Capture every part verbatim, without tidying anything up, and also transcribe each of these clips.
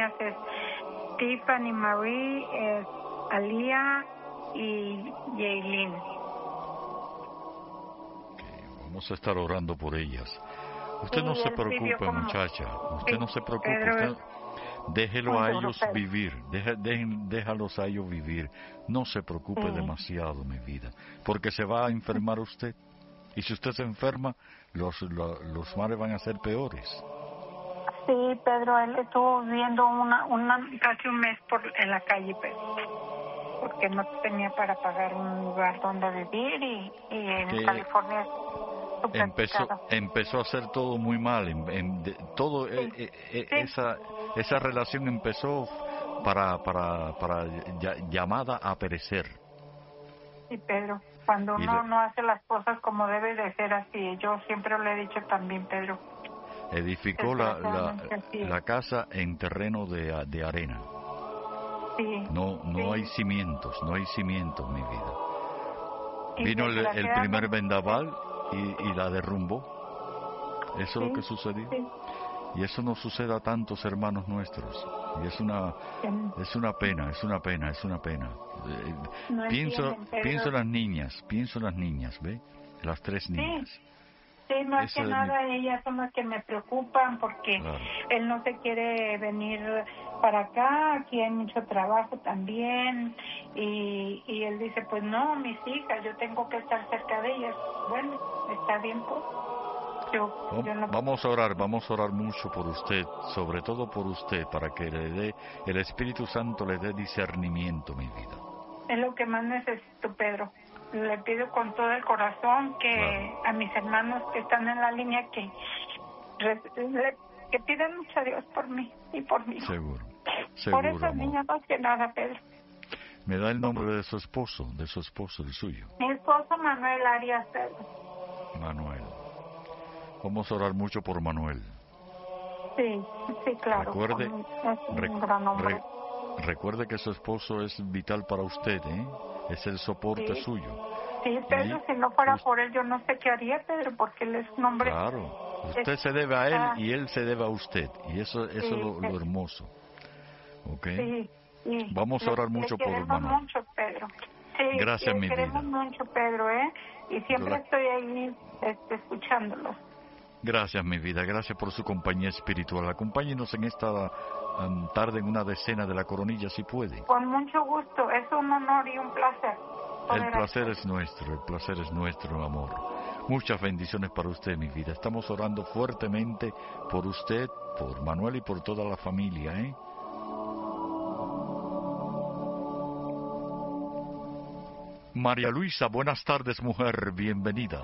niñas es Tiffany Marie, es Alía y Yailin. Okay, vamos a estar orando por ellas. Usted sí, no se preocupe, como... muchacha. Usted sí, no se preocupe. Pedro, usted... Déjelo a ellos Pedro. vivir. Deja, de, déjalos a ellos vivir. No se preocupe sí. demasiado, mi vida. Porque se va a enfermar usted. Y si usted se enferma, los, los, los males van a ser peores. Sí, Pedro, él estuvo viviendo una, una, casi un mes por en la calle, Pedro, porque no tenía para pagar un lugar donde vivir y, y en que California empezó empezó a hacer todo muy mal. En, en, de, todo sí, eh, eh, sí. esa esa relación empezó para para para ya, llamada a perecer. Sí, Pedro, cuando uno le, no hace las cosas como debe de ser así, yo siempre lo he dicho también, Pedro. Edificó la, la, la casa en terreno de, de arena. Sí, no no sí. hay cimientos, no hay cimientos, mi vida. Y Vino el, el primer vendaval y, y la derrumbó. Eso sí, es lo que sucedió. Sí. Y eso no sucede a tantos hermanos nuestros. Y es una sí. es una pena, es una pena, es una pena. Eh, no pienso entienden, pienso en las niñas, pienso en las niñas, ¿ve? Las tres niñas. Sí. Sí, más Esa que nada mi... ellas son las que me preocupan porque claro. Él no se quiere venir para acá, aquí hay mucho trabajo también y, y él dice, pues no, mis hijas, yo tengo que estar cerca de ellas. Bueno, está bien, pues. Yo, vamos, yo no... vamos a orar, vamos a orar mucho por usted, sobre todo por usted, para que le dé, el Espíritu Santo le dé discernimiento, mi vida. Es lo que más necesito, Pedro. Le pido con todo el corazón que claro. a mis hermanos que están en la línea que que pidan mucho a Dios por mí y por mí. Seguro, seguro. Por esas niñas más que nada, Pedro. Me da el nombre de su esposo, de su esposo, el suyo. Mi esposo Manuel Arias, Pedro. Manuel. Vamos a orar mucho por Manuel. Sí, sí, claro. Recuerde, es un re, gran hombre. Re, recuerde que su esposo es vital para usted, ¿eh? Es el soporte sí. suyo. Sí, Pedro, y si no fuera usted, por él, yo no sé qué haría, Pedro, porque él es un hombre... Claro, usted es, se debe a él ah, y él se debe a usted, y eso, eso sí, es lo, lo hermoso. ¿Ok? Sí, sí. Vamos a orar le, mucho le por Manuel. mucho, Pedro. Sí, gracias, le mi queremos vida. mucho, Pedro, ¿eh? Y siempre la... estoy ahí este, escuchándolo. Gracias, mi vida, gracias por su compañía espiritual. Acompáñenos en esta um, tarde en una decena de la Coronilla, si puede. Con mucho gusto, es un honor y un placer. El placer es nuestro, el placer es nuestro, amor. Muchas bendiciones para usted, mi vida. Estamos orando fuertemente por usted, por Manuel y por toda la familia, ¿eh? María Luisa, buenas tardes, mujer, bienvenida.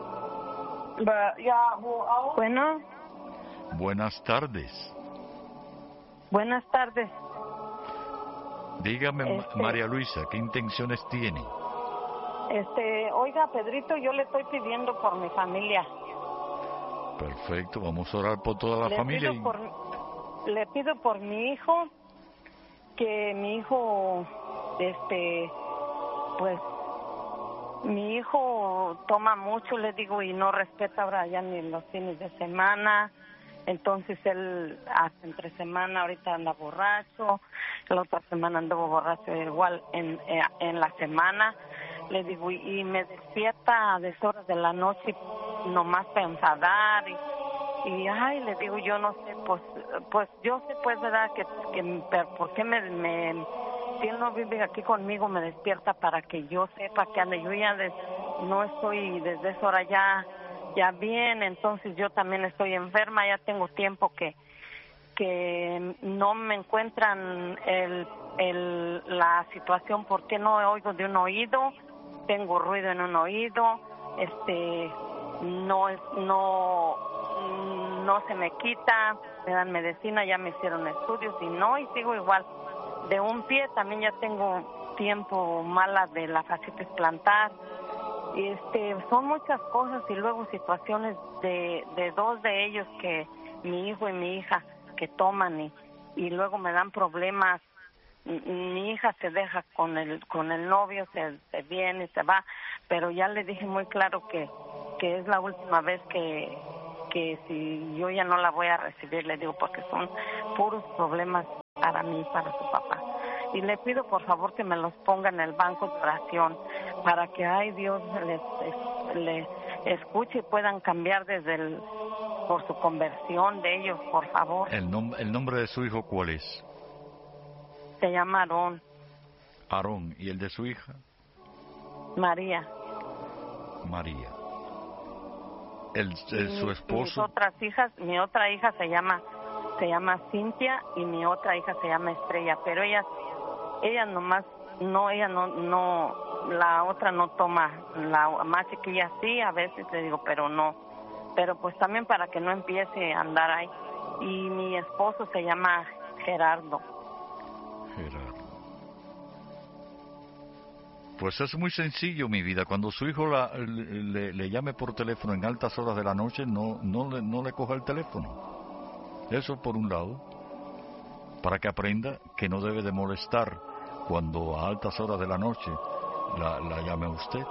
Bueno. Buenas tardes. Buenas tardes. Dígame, este, María Luisa, ¿qué intenciones tiene? Este, oiga, Pedrito, yo le estoy pidiendo por mi familia. Perfecto, vamos a orar por toda la le familia. Pido y... por, le pido por mi hijo, que mi hijo, este, pues, mi hijo toma mucho, le digo, y no respeta ahora ya ni los fines de semana. Entonces él hasta entre semana ahorita anda borracho, la otra semana anduvo borracho igual en, en la semana. Le digo, y, y me despierta a deshoras de la noche nomás para enfadar y, y ay, le digo, yo no sé, pues pues yo sé pues verdad que, que pero ¿por qué me, me si él no vive aquí conmigo me despierta para que yo sepa que ande? Yo ya des, no estoy desde esa hora ya ya bien, entonces yo también estoy enferma, ya tengo tiempo que que no me encuentran el, el la situación porque no oigo de un oído, tengo ruido en un oído, este no es no no se me quita, me dan medicina, ya me hicieron estudios y no, y sigo igual. De un pie también ya tengo tiempo mala de la fascitis plantar. Y este, son muchas cosas y luego situaciones de, de dos de ellos, que mi hijo y mi hija, que toman y, y luego me dan problemas. Mi hija se deja con el con el novio, se, se viene, se va, pero ya le dije muy claro que, que es la última vez que, que si yo ya no la voy a recibir, le digo, porque son puros problemas para mí, para su papá. Y le pido por favor que me los ponga en el banco de oración para que, ay Dios, les, les escuche y puedan cambiar desde el, por su conversión de ellos, por favor. ¿El, nom ¿El nombre de su hijo cuál es? Se llama Aarón. Aarón. ¿Y el de su hija? María. María. El, el y, su esposo. Mis otras hijas, mi otra hija se llama se llama Cintia y mi otra hija se llama Estrella, pero ellas ella nomás no ella no no la otra no toma, la más chiquilla sí a veces le digo, pero no, pero pues también para que no empiece a andar ahí. Y mi esposo se llama Gerardo. Gerardo. Pues es muy sencillo, mi vida. Cuando su hijo la, le, le, le llame por teléfono en altas horas de la noche, no no le, no le coja el teléfono. Eso por un lado, para que aprenda que no debe de molestar cuando a altas horas de la noche la, la llame a usted.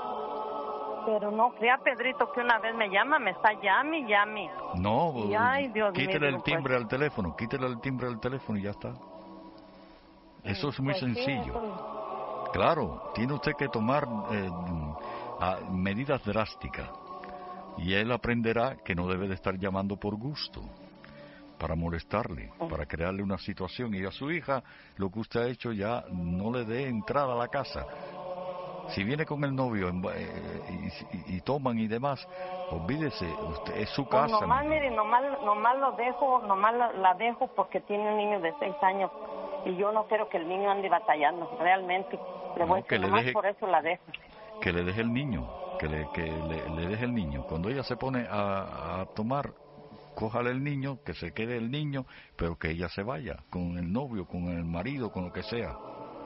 Pero no crea, Pedrito, que una vez me llama, me está llame y llame. No, y, ay, Dios quítele mío, el timbre pues. al teléfono, quítele el timbre al teléfono y ya está. Eso es muy pues sencillo. Sí, eso... Claro, tiene usted que tomar eh, a, medidas drásticas y él aprenderá que no debe de estar llamando por gusto, para molestarle, para crearle una situación. Y a su hija, lo que usted ha hecho ya, no le dé entrada a la casa. Si viene con el novio eh, y, y, y toman y demás, olvídese, usted, es su casa. Pues nomás, mire, nomás, nomás lo dejo, nomás la, la dejo porque tiene un niño de seis años y yo no quiero que el niño ande batallando, realmente. Le voy No, que a decir, le nomás deje, por eso la dejo. Que le deje el niño, que le, que le, le deje el niño. Cuando ella se pone a, a tomar, cójale el niño, que se quede el niño, pero que ella se vaya con el novio, con el marido, con lo que sea.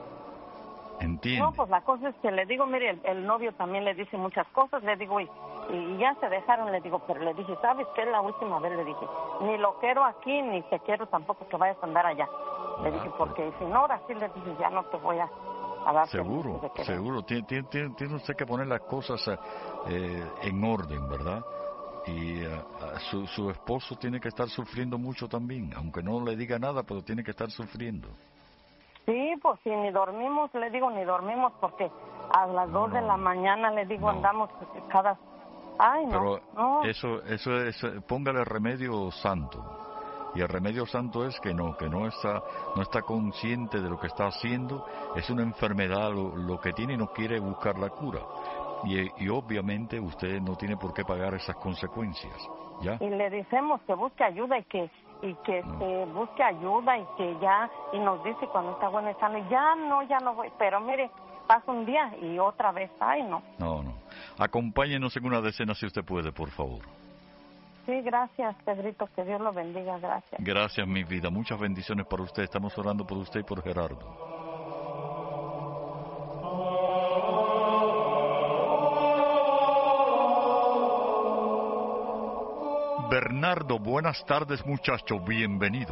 ¿Entiende? No, pues la cosa es que le digo, mire, el, el novio también le dice muchas cosas, le digo, y, y ya se dejaron, le digo, pero le dije, ¿sabes qué? La última vez le dije, ni lo quiero aquí, ni te quiero tampoco que vayas a andar allá. Le ah, dije, porque pues, si no, ahora sí le dije, ya no te voy a, a dar. Seguro, seguro, tiene, tiene, tiene usted que poner las cosas eh, en orden, ¿verdad? Y uh, su, su esposo tiene que estar sufriendo mucho también, aunque no le diga nada, pero tiene que estar sufriendo. Sí, pues si ni dormimos, le digo, ni dormimos porque a las dos no, de la mañana, le digo, no. andamos cada... Ay, no, Pero no. eso, eso es, póngale remedio santo. Y el remedio santo es que no, que no está, no está consciente de lo que está haciendo, es una enfermedad lo, lo que tiene y no quiere buscar la cura. Y, y obviamente usted no tiene por qué pagar esas consecuencias, ¿ya? Y le decimos que busque ayuda y que y que no. se busque ayuda y que ya, y nos dice cuando está bueno está ya no, ya no voy, pero mire, pasa un día y otra vez, ay no. No, no, acompáñenos en una decena si usted puede, por favor. Sí, gracias, Pedrito, que Dios lo bendiga, gracias. Gracias, mi vida, muchas bendiciones para usted, estamos orando por usted y por Gerardo. Bernardo, buenas tardes, muchacho, bienvenido.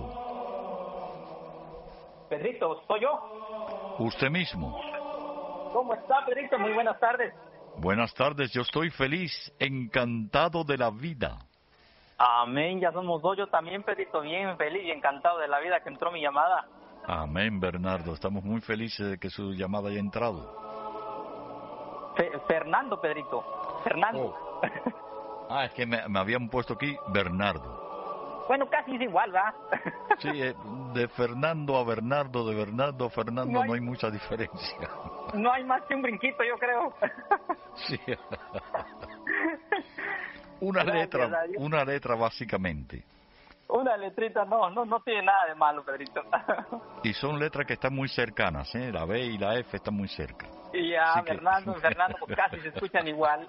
Pedrito, ¿soy yo? Usted mismo. ¿Cómo está, Pedrito? Muy buenas tardes. Buenas tardes, yo estoy feliz, encantado de la vida. Amén, ya somos dos, yo también, Pedrito, bien feliz y encantado de la vida que entró mi llamada. Amén, Bernardo, estamos muy felices de que su llamada haya entrado. Fe Fernando, Pedrito, Fernando. Oh. Ah, es que me, me habían puesto aquí Bernardo. Bueno, casi es igual, ¿verdad? Sí, eh, de Fernando a Bernardo, de Bernardo a Fernando no hay, no hay mucha diferencia. No hay más que un brinquito, yo creo. Sí. Una letra, una letra básicamente. Una letrita, no, no, no tiene nada de malo, Pedrito. Y son letras que están muy cercanas, ¿eh? La B y la F están muy cerca. Y ya, Fernando, que... Fernando, pues casi se escuchan igual.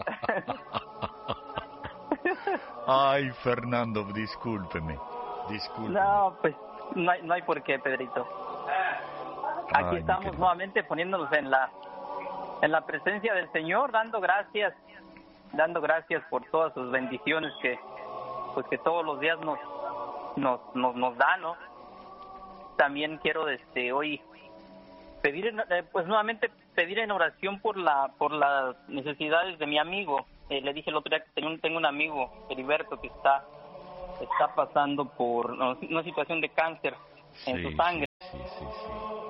Ay, Fernando, discúlpeme, discúlpeme. No, pues no hay, no hay por qué, Pedrito. Aquí Ay, estamos nuevamente poniéndonos en la en la presencia del Señor, dando gracias, dando gracias por todas sus bendiciones que pues que todos los días nos nos nos, nos da, ¿no? También quiero este hoy pedir eh, pues nuevamente pedir en oración por la por las necesidades de mi amigo. Eh, le dije el otro día que tengo un, tengo un amigo, Heriberto, que está está pasando por no, una situación de cáncer en sí, su sangre. sí, sí, sí.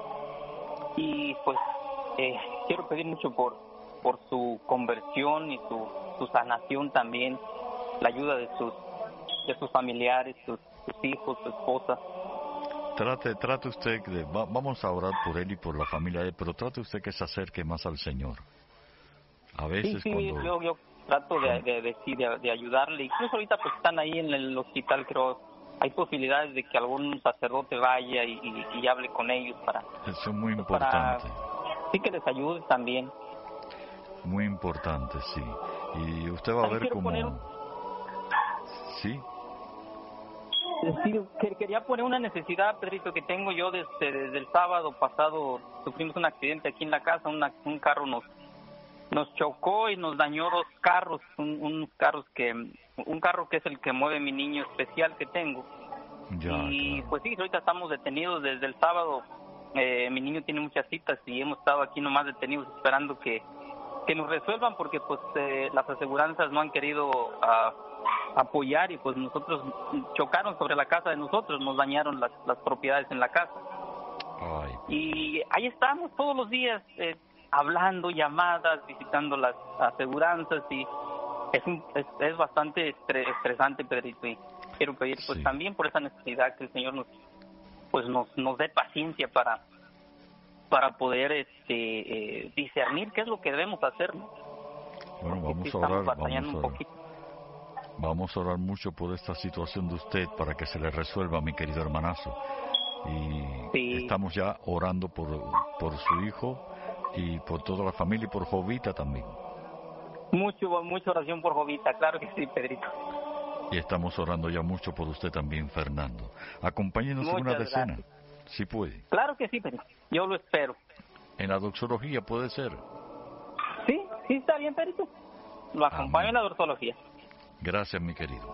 Y pues eh, quiero pedir mucho por por su conversión y su, su sanación también, la ayuda de sus de sus familiares, sus, sus hijos, su esposa. Trate, trate usted de, va, vamos a orar por él y por la familia de él, pero trate usted que se acerque más al Señor. A veces sí, sí, cuando... yo, yo trato de, de, de, de, de ayudarle. Incluso ahorita pues están ahí en el hospital, creo. Hay posibilidades de que algún sacerdote vaya y, y, y hable con ellos para... Eso es muy pues, importante. Para, sí, que les ayude también. Muy importante, sí. Y usted va a ver cómo... Poner... ¿Sí? Sí, que quería poner una necesidad, Pedrito, que tengo yo desde, desde el sábado pasado. Sufrimos un accidente aquí en la casa, una, un carro nos nos chocó y nos dañó dos carros, un, un carros que un carro que es el que mueve mi niño especial que tengo. Ya, y claro. Pues sí, ahorita estamos detenidos desde el sábado. Eh, mi niño tiene muchas citas y hemos estado aquí nomás detenidos esperando que que nos resuelvan, porque pues eh, las aseguranzas no han querido uh, apoyar y pues nosotros chocaron sobre la casa de nosotros, nos dañaron las, las propiedades en la casa. Ay. Y ahí estamos todos los días eh, hablando, llamadas, visitando las aseguranzas y es un, es, es bastante estresante, Pedrito, y quiero pedir pues sí. también por esa necesidad que el Señor nos pues nos nos dé paciencia para para poder este eh, discernir qué es lo que debemos hacer, ¿no? Bueno, vamos sí, a orar, vamos a un orar. poquito. Vamos a orar mucho por esta situación de usted para que se le resuelva, mi querido hermanazo. Y sí. estamos ya orando por, por su hijo y por toda la familia y por Jovita también. Mucho, mucha oración por Jovita, claro que sí, Pedrito. Y estamos orando ya mucho por usted también, Fernando. Acompáñenos en una decena, gracias. si puede. Claro que sí, Pedrito. Yo lo espero. En la doxología puede ser. Sí, sí está bien, Pedrito. Lo acompaño Amén. En la doxología. Gracias, mi querido.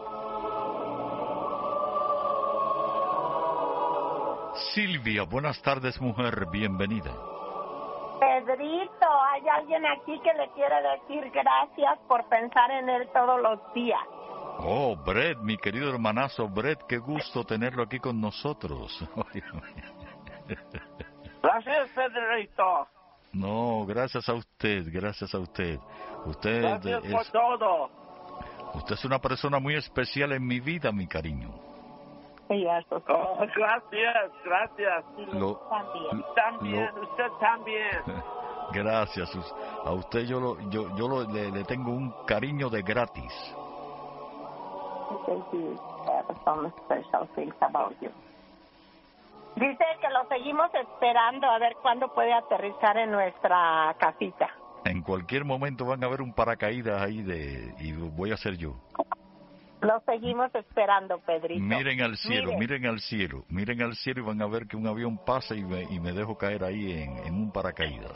Silvia, buenas tardes, mujer, bienvenida. Pedrito, hay alguien aquí que le quiere decir gracias por pensar en él todos los días. Oh, Brett, mi querido hermanazo Brett, qué gusto tenerlo aquí con nosotros. Gracias, Pedrito. No, gracias a usted, gracias a usted. Usted gracias es, por todo. Usted es una persona muy especial en mi vida, mi cariño. Sí, eso. Oh, gracias, gracias. Lo, también. También, lo, usted también. Gracias. A usted yo lo, yo, yo lo, le, le tengo un cariño de gratis. Dice que lo seguimos esperando a ver cuándo puede aterrizar en nuestra casita. En cualquier momento van a ver un paracaídas ahí de y voy a ser yo. Lo seguimos esperando, Pedrito. Miren al cielo, miren. miren al cielo, miren al cielo y van a ver que un avión pasa y me, y me dejo caer ahí en, en un paracaídas.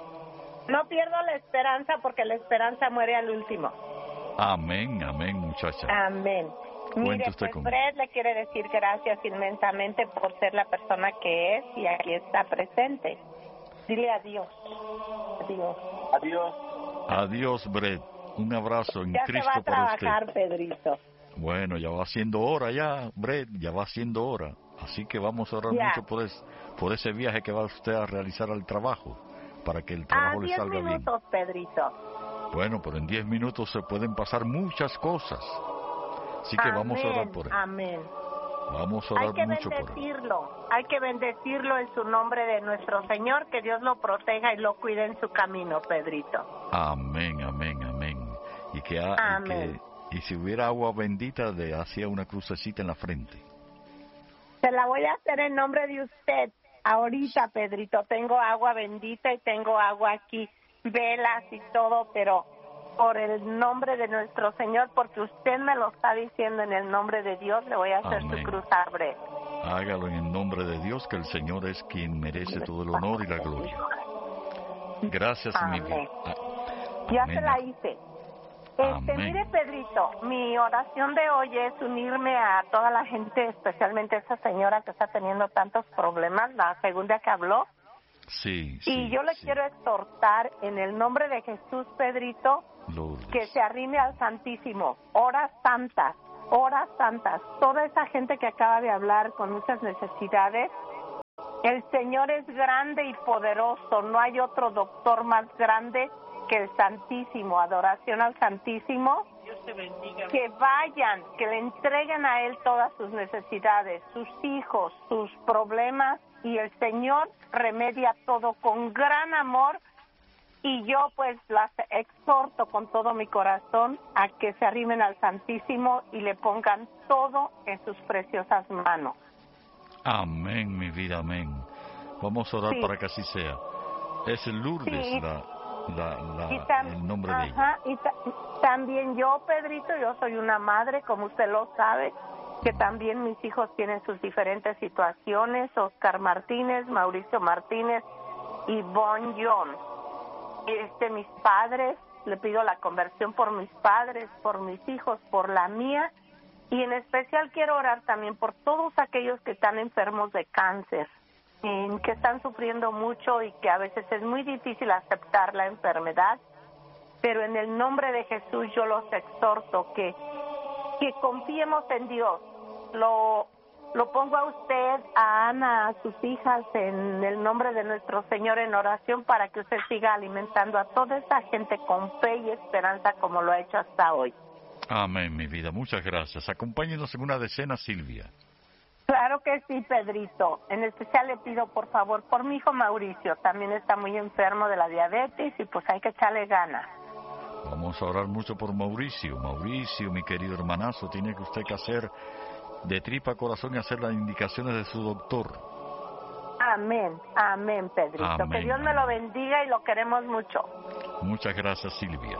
No pierdo la esperanza porque la esperanza muere al último. Amén, amén, muchacha. Amén. Mire, usted pues Fred le quiere decir gracias inmensamente por ser la persona que es y aquí está presente. Dile adiós. Adiós. Adiós. Adiós, Brett. Un abrazo en ya Cristo se va a para trabajar, usted. Pedrito. Bueno, ya va siendo hora ya, Brett, ya va siendo hora. Así que vamos a orar ya. mucho por, es, por ese viaje que va usted a realizar al trabajo, para que el trabajo ah, le salga bien. diez minutos, Pedrito. Bueno, pero en diez minutos se pueden pasar muchas cosas. Así que amén, vamos a orar por él. Amén. Vamos a orar hay que mucho por él. bendecirlo, hay que bendecirlo en su nombre de nuestro Señor, que Dios lo proteja y lo cuide en su camino, Pedrito. Amén, amén, amén. Y que, ha, amén. Y, que y si hubiera agua bendita, le hacía una crucecita en la frente. Se la voy a hacer en nombre de usted. Ahorita, Pedrito, tengo agua bendita y tengo agua aquí, velas y todo, pero por el nombre de nuestro Señor, porque usted me lo está diciendo en el nombre de Dios, le voy a hacer amén. su cruz a Brett. Hágalo en el nombre de Dios, que el Señor es quien merece todo el honor y la gloria. Gracias, amén. mi vida. Ya se la hice. Este, amén. Mire, Pedrito, mi oración de hoy es unirme a toda la gente, especialmente a esa señora que está teniendo tantos problemas, la segunda que habló. Sí, y sí, yo le sí. quiero exhortar en el nombre de Jesús, Pedrito, Lourdes. que se arrime al Santísimo. Horas santas, horas santas. Toda esa gente que acaba de hablar con muchas necesidades, El Señor es grande y poderoso, no hay otro doctor más grande que el Santísimo. Adoración al Santísimo. Dios te bendiga. Que vayan, que le entreguen a Él todas sus necesidades, sus hijos, sus problemas, y el Señor remedia todo con gran amor. Y yo pues las exhorto con todo mi corazón a que se arrimen al Santísimo y le pongan todo en sus preciosas manos. Amén, mi vida, amén. Vamos a orar Sí. para que así sea. Es Lourdes Sí. la, la, la- Y tam- el nombre de ella. ajá, y ta- también yo, Pedrito, yo soy una madre, como usted lo sabe, que también mis hijos tienen sus diferentes situaciones. Oscar Martínez, Mauricio Martínez y Bon John. Este, mis padres, le pido la conversión por mis padres, por mis hijos, por la mía, y en especial quiero orar también por todos aquellos que están enfermos de cáncer, eh, que están sufriendo mucho y que a veces es muy difícil aceptar la enfermedad, pero en el nombre de Jesús yo los exhorto que, que confiemos en Dios. Lo Lo pongo a usted, a Ana, a sus hijas, en el nombre de nuestro Señor en oración para que usted siga alimentando a toda esa gente con fe y esperanza como lo ha hecho hasta hoy. Amén, mi vida. Muchas gracias. Acompáñenos en una decena, Silvia. Claro que sí, Pedrito. En especial le pido, por favor, por mi hijo Mauricio. También está muy enfermo de la diabetes y pues hay que echarle ganas. Vamos a orar mucho por Mauricio. Mauricio, mi querido hermanazo, tiene que usted que hacer de tripa corazón y hacer las indicaciones de su doctor. Amén, amén, Pedrito. Amén, que Dios me amén. lo bendiga y lo queremos mucho. Muchas gracias, Silvia.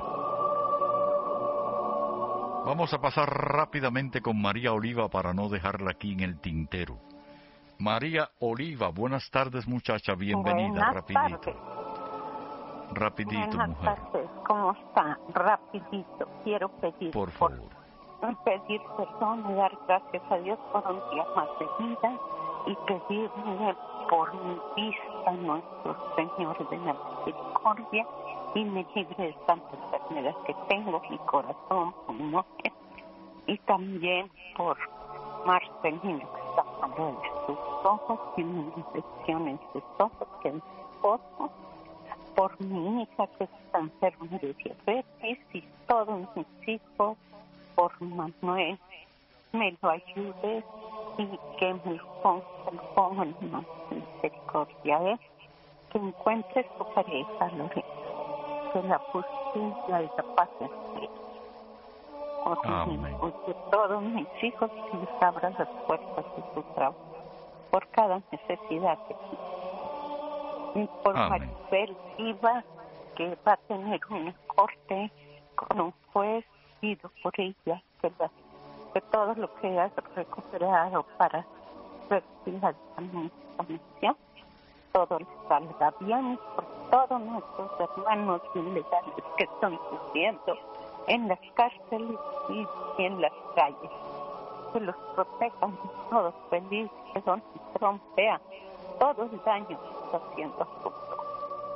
Vamos a pasar rápidamente con María Oliva para no dejarla aquí en el tintero. María Oliva, buenas tardes, muchacha, bienvenida. Buenas rapidito. tardes. Rapidito, Buenas mujer. tardes, ¿cómo está? Rapidito, quiero pedir Por favor. pedir perdón y dar gracias a Dios por un día más de vida y pedirle por mi vista a nuestro Señor de la Misericordia y me libre de tanta enfermedad que tengo, mi corazón, pulmones, y también por Marcelino, que está malo de sus ojos, tiene una infección en sus ojos, que es esposo, por mi hija que está enferma de diabetes y todos mis hijos, por Manuel, me lo ayude y que me lo ponga, me lo ponga en la misericordia, ¿eh? Que encuentre su pareja, Lorena, que la justicia y la paz esté. Por, Amén. por todos mis hijos, que les abra las puertas de su trabajo, por cada necesidad que tiene. Y por Amén. Maribel Viva, que va a tener una corte con un juez, pido por ella que, la, que todo lo que haya recuperado para recibir la administración, todo le salga bien, por todos nuestros hermanos ilegales que están sufriendo en las cárceles y en las calles, que los protejan de todo peligro, que Donald Trump vea todo el daño que está haciendo al mundo.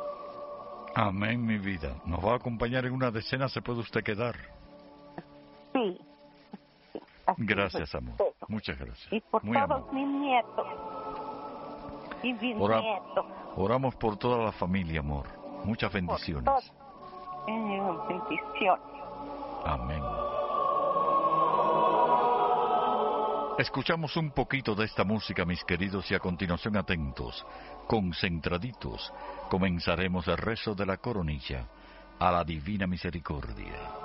Amén, mi vida. Nos va a acompañar en una decena, se puede usted quedar. Sí. sí así Gracias, lo amor. espero. Muchas gracias. Y por Muy todos amable. mis nietos y Ora- bisnietos. Oramos por toda la familia, amor. Muchas Por bendiciones. todos. Eh, bendiciones. Amén. Escuchamos un poquito de esta música, mis queridos, y a continuación atentos, concentraditos, comenzaremos el rezo de la coronilla a la Divina Misericordia.